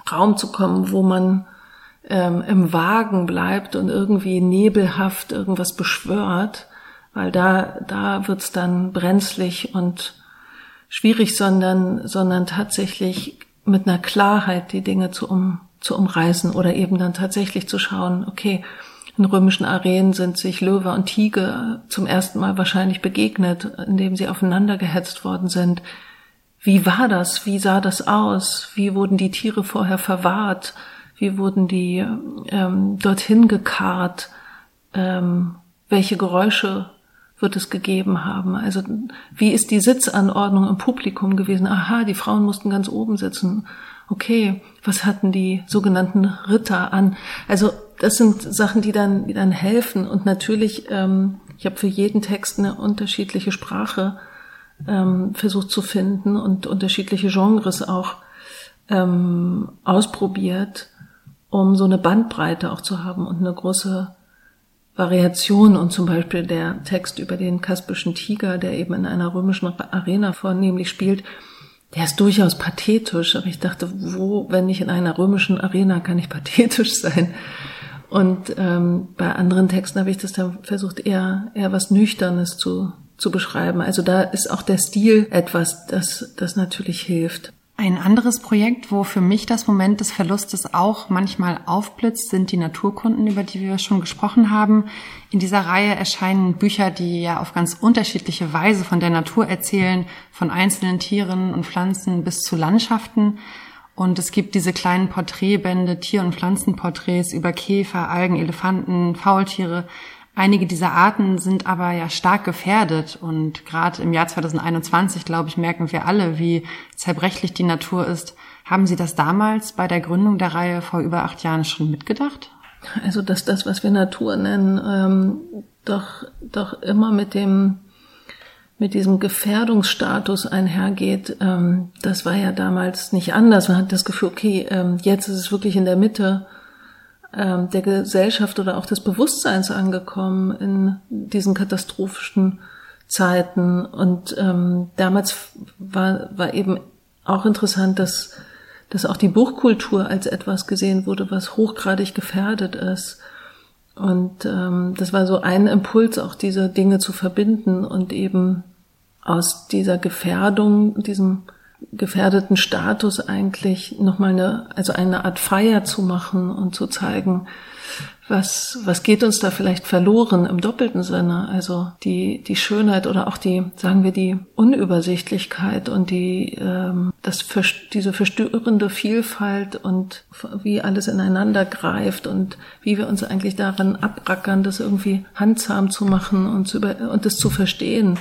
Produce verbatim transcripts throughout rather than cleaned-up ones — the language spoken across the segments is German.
Raum zu kommen, wo man ähm, im Wagen bleibt und irgendwie nebelhaft irgendwas beschwört, weil da da wird's dann brenzlig und schwierig, sondern sondern tatsächlich mit einer Klarheit die Dinge zu um zu umreißen oder eben dann tatsächlich zu schauen, okay, in römischen Arenen sind sich Löwe und Tiger zum ersten Mal wahrscheinlich begegnet, indem sie aufeinander gehetzt worden sind. Wie war das? Wie sah das aus? Wie wurden die Tiere vorher verwahrt? Wie wurden die ähm, dorthin gekarrt? Ähm, welche Geräusche wird es gegeben haben? Also wie ist die Sitzanordnung im Publikum gewesen? Aha, die Frauen mussten ganz oben sitzen. Okay, was hatten die sogenannten Ritter an? Also das sind Sachen, die dann, die dann helfen. Und natürlich, ähm, ich habe für jeden Text eine unterschiedliche Sprache ähm, versucht zu finden und unterschiedliche Genres auch ähm, ausprobiert, um so eine Bandbreite auch zu haben und eine große Variation. Und zum Beispiel der Text über den kaspischen Tiger, der eben in einer römischen Arena vornehmlich spielt, der ist durchaus pathetisch. Aber ich dachte, wo, wenn nicht in einer römischen Arena, kann ich pathetisch sein? Und ähm, bei anderen Texten habe ich das dann versucht, eher eher was Nüchternes zu zu beschreiben. Also da ist auch der Stil etwas, das das natürlich hilft. Ein anderes Projekt, wo für mich das Moment des Verlustes auch manchmal aufblitzt, sind die Naturkunden, über die wir schon gesprochen haben. In dieser Reihe erscheinen Bücher, die ja auf ganz unterschiedliche Weise von der Natur erzählen, von einzelnen Tieren und Pflanzen bis zu Landschaften. Und es gibt diese kleinen Porträtbände, Tier- und Pflanzenporträts über Käfer, Algen, Elefanten, Faultiere. Einige dieser Arten sind aber ja stark gefährdet. Und gerade im Jahr zwanzig einundzwanzig, glaube ich, merken wir alle, wie zerbrechlich die Natur ist. Haben Sie das damals bei der Gründung der Reihe vor über acht Jahren schon mitgedacht? Also, dass das, was wir Natur nennen, ähm, doch, doch immer mit dem mit diesem Gefährdungsstatus einhergeht, ähm, das war ja damals nicht anders. Man hat das Gefühl, okay, ähm, jetzt ist es wirklich in der Mitte ähm, der Gesellschaft oder auch des Bewusstseins angekommen in diesen katastrophischen Zeiten. Und ähm, damals war, war eben auch interessant, dass, dass auch die Buchkultur als etwas gesehen wurde, was hochgradig gefährdet ist. Und ähm, das war so ein Impuls, auch diese Dinge zu verbinden und eben aus dieser Gefährdung, diesem gefährdeten Status eigentlich nochmal eine, also eine Art Feier zu machen und zu zeigen, was, was geht uns da vielleicht verloren im doppelten Sinne. Also die, die Schönheit oder auch die, sagen wir, die Unübersichtlichkeit und die, ähm, das, diese verstörende Vielfalt und wie alles ineinander greift und wie wir uns eigentlich daran abrackern, das irgendwie handsam zu machen und zu über, und das zu verstehen.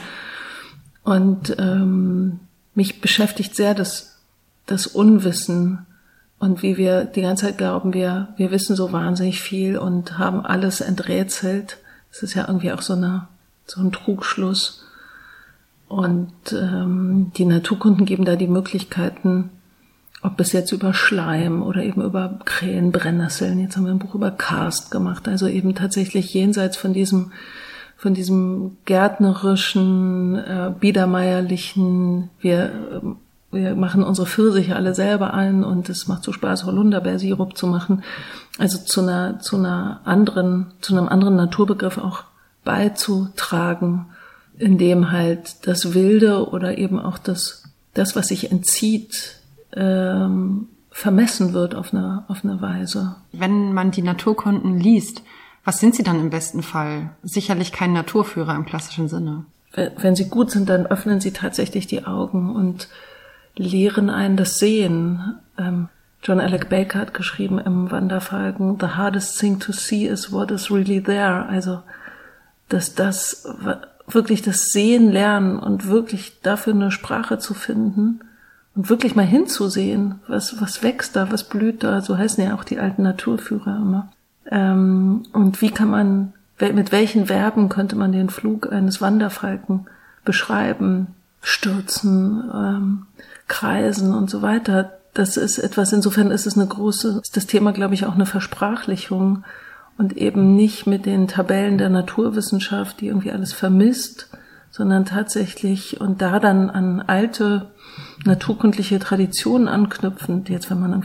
Und ähm, mich beschäftigt sehr das, das Unwissen und wie wir die ganze Zeit glauben, wir, wir wissen so wahnsinnig viel und haben alles enträtselt. Das ist ja irgendwie auch so eine, so ein Trugschluss. Und ähm, die Naturkunden geben da die Möglichkeiten, ob es jetzt über Schleim oder eben über Krähen, Brennnesseln, jetzt haben wir ein Buch über Karst gemacht, also eben tatsächlich jenseits von diesem von diesem gärtnerischen, äh, biedermeierlichen, wir, wir machen unsere Pfirsiche alle selber ein und es macht so Spaß, Holunderbeersirup zu machen. Also zu einer, zu einer anderen, zu einem anderen Naturbegriff auch beizutragen, in dem halt das Wilde oder eben auch das, das, was sich entzieht, ähm, vermessen wird auf eine, auf eine Weise. Wenn man die Naturkunden liest, was sind sie dann im besten Fall? Sicherlich kein Naturführer im klassischen Sinne. Wenn sie gut sind, dann öffnen sie tatsächlich die Augen und lehren einen das Sehen. Ähm, John Alec Baker hat geschrieben im Wanderfalken, "The hardest thing to see is what is really there." Also, dass das wirklich das Sehen lernen und wirklich dafür eine Sprache zu finden und wirklich mal hinzusehen, was, was wächst da, was blüht da. So heißen ja auch die alten Naturführer immer. Ähm, und wie kann man, mit welchen Verben könnte man den Flug eines Wanderfalken beschreiben, stürzen, ähm, kreisen und so weiter. Das ist etwas, insofern ist es eine große, ist das Thema, glaube ich, auch eine Versprachlichung und eben nicht mit den Tabellen der Naturwissenschaft, die irgendwie alles vermisst, sondern tatsächlich und da dann an alte naturkundliche Traditionen anknüpfend, jetzt wenn man